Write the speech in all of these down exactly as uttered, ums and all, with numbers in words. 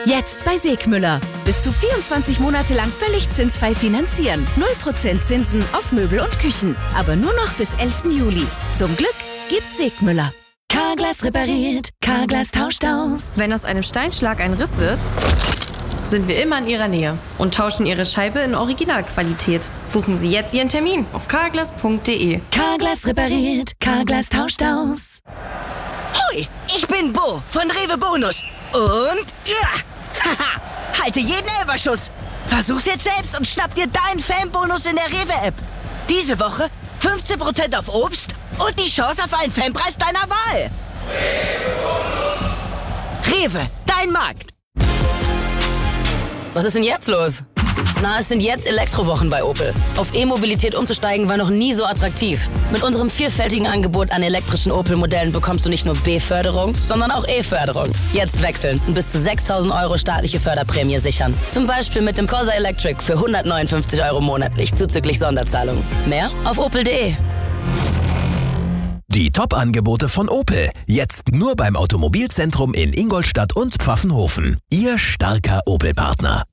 Jetzt bei Segmüller. Bis zu vierundzwanzig Monate lang völlig zinsfrei finanzieren. null Prozent Zinsen auf Möbel und Küchen. Aber nur noch bis elften Juli. Zum Glück gibt's Segmüller. Carglass repariert, Carglass tauscht aus. Wenn aus einem Steinschlag ein Riss wird, sind wir immer in Ihrer Nähe und tauschen Ihre Scheibe in Originalqualität. Buchen Sie jetzt Ihren Termin auf carglass punkt de. Carglass repariert, Carglass tauscht aus. Hoi, ich bin Bo von Rewe Bonus. Und ja, haha, halte jeden Elferschuss. Versuch's jetzt selbst und schnapp dir deinen Fanbonus in der Rewe-App. Diese Woche fünfzehn Prozent auf Obst und die Chance auf einen Fanpreis deiner Wahl. Rewe, dein Markt. Was ist denn jetzt los? Na, es sind jetzt Elektrowochen bei Opel. Auf E-Mobilität umzusteigen war noch nie so attraktiv. Mit unserem vielfältigen Angebot an elektrischen Opel-Modellen bekommst du nicht nur B-Förderung, sondern auch E-Förderung. Jetzt wechseln und bis zu sechstausend Euro staatliche Förderprämie sichern. Zum Beispiel mit dem Corsa Electric für hundertneunundfünfzig Euro monatlich zuzüglich Sonderzahlung. Mehr auf opel punkt de. Die Top-Angebote von Opel. Jetzt nur beim Automobilzentrum in Ingolstadt und Pfaffenhofen. Ihr starker Opel-Partner.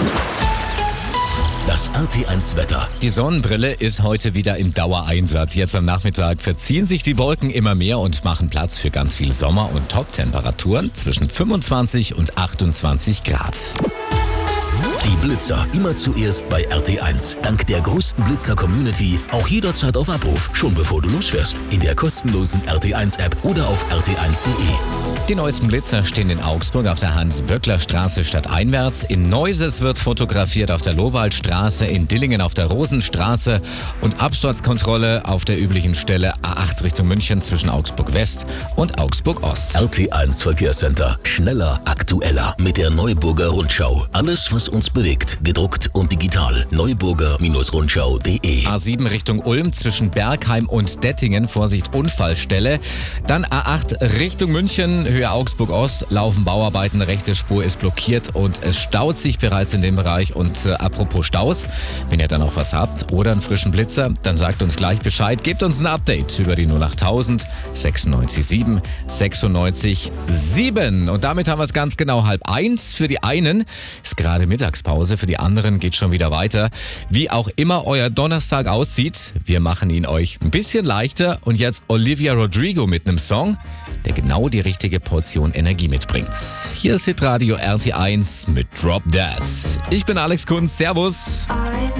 Das R T eins Wetter. Die Sonnenbrille ist heute wieder im Dauereinsatz. Jetzt am Nachmittag verziehen sich die Wolken immer mehr und machen Platz für ganz viel Sommer- und Top-Temperaturen zwischen fünfundzwanzig und achtundzwanzig Grad. Die Blitzer immer zuerst bei R T eins. Dank der größten Blitzer-Community auch jederzeit auf Abruf, schon bevor du losfährst. In der kostenlosen R T eins App oder auf r t eins punkt de. Die neuesten Blitzer stehen in Augsburg auf der Hans-Böckler-Straße stadteinwärts. In Neuses wird fotografiert auf der Lohwaldstraße, in Dillingen auf der Rosenstraße und Absturzkontrolle auf der üblichen Stelle A acht Richtung München zwischen Augsburg West und Augsburg Ost. R T eins Verkehrscenter. Schneller, aktueller mit der Neuburger Rundschau. Alles, was uns bewegt, gedruckt und digital. neuburger Rundschau punkt de. A sieben Richtung Ulm zwischen Bergheim und Dettingen. Vorsicht, Unfallstelle. Dann A acht Richtung München, Höhe Augsburg Ost, laufen Bauarbeiten, rechte Spur ist blockiert und es staut sich bereits in dem Bereich. Und äh, apropos Staus, wenn ihr dann noch was habt oder einen frischen Blitzer, dann sagt uns gleich Bescheid. Gebt uns ein Update über die null achttausend sechsundneunzig sieben sechsundneunzig sieben. Und damit haben wir es ganz genau halb eins. Für die einen ist gerade Mittagspause, für die anderen geht schon wieder weiter. Wie auch immer euer Donnerstag aussieht, wir machen ihn euch ein bisschen leichter. Und jetzt Olivia Rodrigo mit einem Song, der genau die richtige Portion Energie mitbringt. Hier ist Hitradio R T eins mit Drop That. Ich bin Alex Kunz, servus.